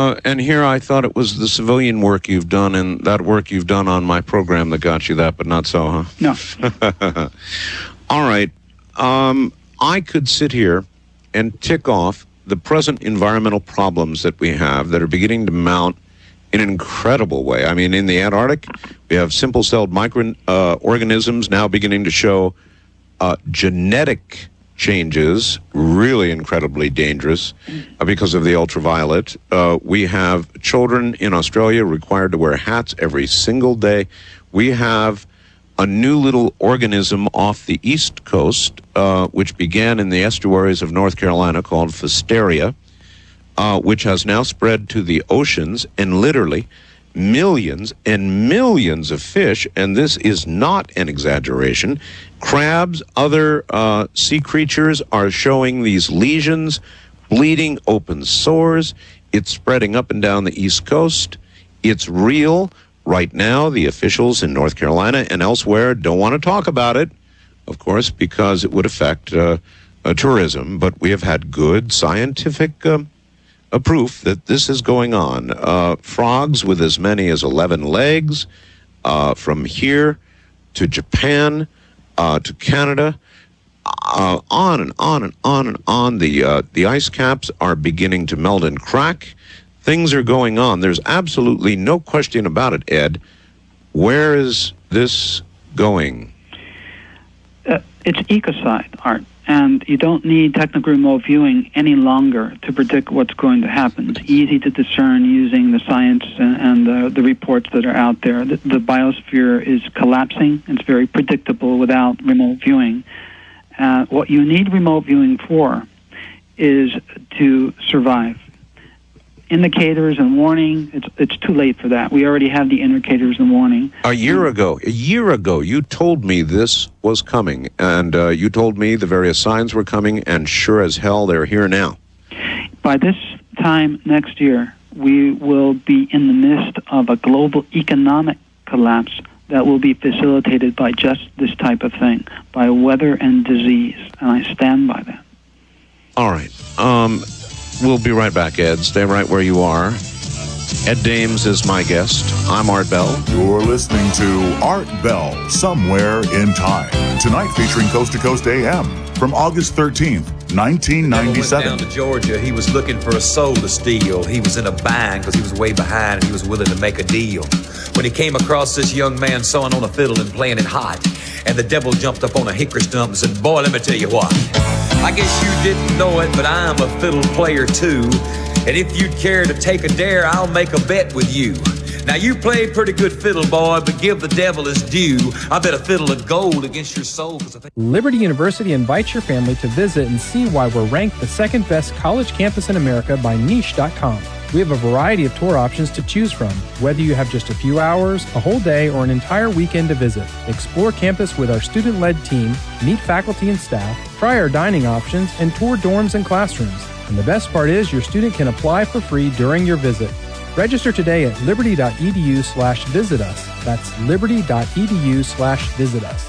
And here I thought it was the civilian work you've done and that work you've done on my program that got you that, but not so, huh? No. All right. I could sit here and tick off the present environmental problems that we have that are beginning to mount in an incredible way. I mean, in the Antarctic, we have simple-celled microorganisms now beginning to show genetic changes, really incredibly dangerous because of the ultraviolet. We have children in Australia required to wear hats every single day. We have a new little organism off the East Coast, which began in the estuaries of North Carolina called Pfiesteria, which has now spread to the oceans, and literally millions and millions of fish, and this is not an exaggeration. Crabs, other sea creatures are showing these lesions, bleeding, open sores. It's spreading up and down the East Coast. It's real. Right now, the officials in North Carolina and elsewhere don't want to talk about it, of course, because it would affect tourism. But we have had good scientific proof that this is going on. Frogs with as many as 11 legs from here to Japan to Canada, on and on and on and on. The ice caps are beginning to melt and crack. Things are going on. There's absolutely no question about it, Ed. Where is this going? It's ecocide, Art, and you don't need technical remote viewing any longer to predict what's going to happen. It's easy to discern using the science and the reports that are out there. The biosphere is collapsing. It's very predictable without remote viewing. What you need remote viewing for is to survive. Indicators and warning, it's too late for that. We already have the indicators and warning. A year ago, you told me this was coming, and you told me the various signs were coming, and sure as hell, they're here now. By this time next year, we will be in the midst of a global economic collapse that will be facilitated by just this type of thing, by weather and disease, and I stand by that. All right. We'll be right back, Ed. Stay right where you are. Ed Dames is my guest. I'm Art Bell. You're listening to Art Bell, Somewhere in Time. Tonight featuring Coast to Coast AM from August 13th, 1997. Went down to Georgia. He was looking for a soul to steal. He was in a bind because he was way behind and he was willing to make a deal. When he came across this young man sawing on a fiddle and playing it hot, and the devil jumped up on a hickory stump and said, "Boy, let me tell you what. I guess you didn't know it, but I'm a fiddle player too. And if you'd care to take a dare, I'll make a bet with you. Now you play pretty good fiddle, boy, but give the devil his due. I bet a fiddle of gold against your soul." Liberty University invites your family to visit and see why we're ranked the second best college campus in America by Niche.com. We have a variety of tour options to choose from, whether you have just a few hours, a whole day, or an entire weekend to visit. Explore campus with our student-led team, meet faculty and staff, try our dining options, and tour dorms and classrooms. And the best part is your student can apply for free during your visit. Register today at liberty.edu/visit us. That's liberty.edu/visit us.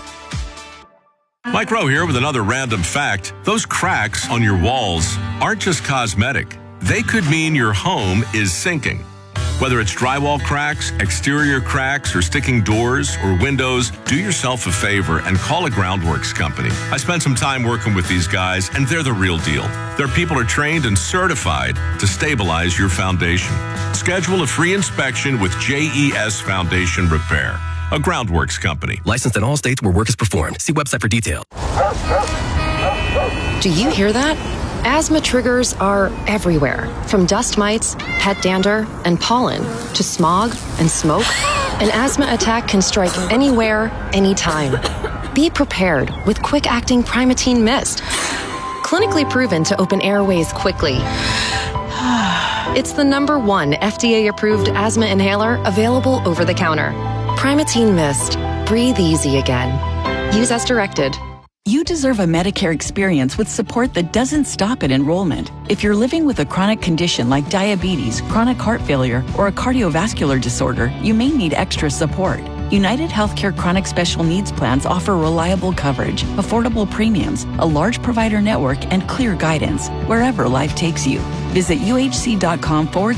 Mike Rowe here with another random fact. Those cracks on your walls aren't just cosmetic. They could mean your home is sinking. Whether it's drywall cracks, exterior cracks, or sticking doors or windows, do yourself a favor and call a Groundworks company. I spent some time working with these guys, and they're the real deal. Their people are trained and certified to stabilize your foundation. Schedule a free inspection with JES Foundation Repair, a Groundworks company. Licensed in all states where work is performed. See website for details. Do you hear that? Asthma triggers are everywhere, from dust mites, pet dander, and pollen, to smog and smoke. An asthma attack can strike anywhere, anytime. Be prepared with quick-acting Primatene Mist. Clinically proven to open airways quickly. It's the #1 FDA-approved asthma inhaler available over the counter. Primatene Mist. Breathe easy again. Use as directed. You deserve a Medicare experience with support that doesn't stop at enrollment. If you're living with a chronic condition like diabetes, chronic heart failure, or a cardiovascular disorder, you may need extra support. United Healthcare Chronic Special Needs Plans offer reliable coverage, affordable premiums, a large provider network, and clear guidance wherever life takes you. Visit uhc.com/